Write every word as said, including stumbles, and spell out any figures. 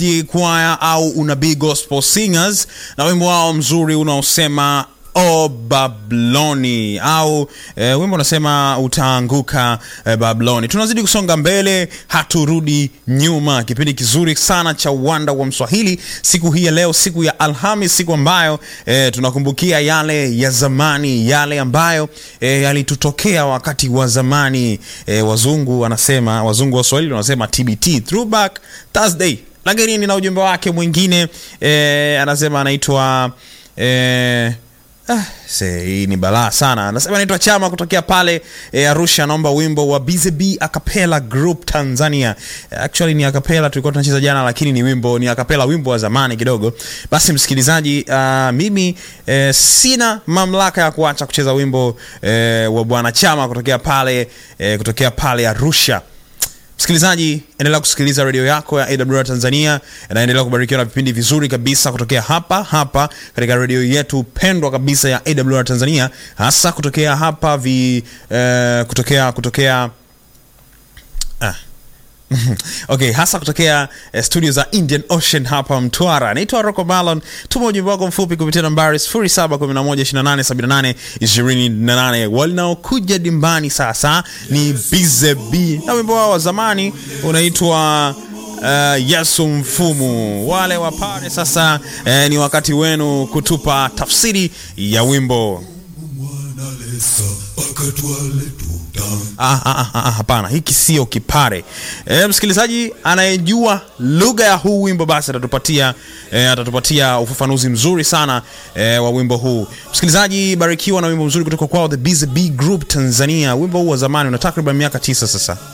Choir au Unabii Gospel Singers na wimbo wao mzuri unaosema O Babiloni au e, wimbo unasema utaanguka e, Babiloni. Tunazidi kusonga mbele, haturudi nyuma. Kipindi kizuri sana cha Uwanda wa Mswahili siku hii ya leo, siku ya Alhamis, siku ambayo e, tunakumbukia yale ya zamani, yale ambayo e, yalitutokea wakati wa zamani. E, wazungu wanasema, wazungu wa Swahili wanasema T B T, Throwback Thursday. Lakini nina ujumbe wake mwingine, e, anasema anaitwa eh Ah, hii ni balaa sana. Anasema anaitwa Chama kutokea pale e, Arusha, naomba wimbo wa B Z B Acapella Group Tanzania. Actually ni acapella tulikuwa tunacheza jana, lakini ni wimbo, ni acapella, wimbo wa zamani kidogo. Basi msikilizaji, uh, mimi e, sina mamlaka ya kuacha kucheza wimbo e, wa bwana Chama kutokea pale e, kutokea pale Arusha. Msikilizaji, endelea kusikiliza radio yako ya A W R Tanzania na endelea kubarikiwa na vipindi vizuri kabisa kutokea hapa hapa katika radio yetu pendwa kabisa ya A W R Tanzania, hasa kutokea hapa vi uh, kutokea kutokea ah okay, hasa kutokea uh, studio za Indian Ocean hapa Mtwara. Naitwa Rocco Malon. Tuma ujumbe wako mfupi kupitia nambari sifuri saba kumi na moja ishirini na nane sabini na nane ishirini na nane. Wanaokuja dimbani sasa ni B Z B na wimbo wao wa zamani unaitwa Uh, Yesu Mfumu. Wale wa pale sasa, eh, ni wakati wenu kutupa tafsiri ya wimbo. Ah, ah, ah, ah, hapana, hiki sio kipare. E, msikilizaji anayejua lugha ya huu wimbo basi atatupatia e, atatupatia ufafanuzi mzuri sana e, wa wimbo huu. Msikilizaji, barikiwa na wimbo mzuri kutoka kwao The B Z B Group Tanzania. Wimbo huu wa zamani una takriban miaka tisa sasa.